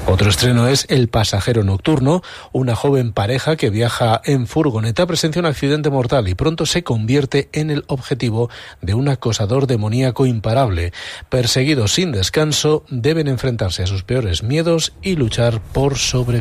Otro estreno es El pasajero nocturno. Una joven pareja que viaja en furgoneta presencia un accidente mortal y pronto se convierte en el objetivo de un acosador demoníaco imparable. Perseguidos sin descanso, deben enfrentarse a sus peores miedos y luchar por sobrevivir.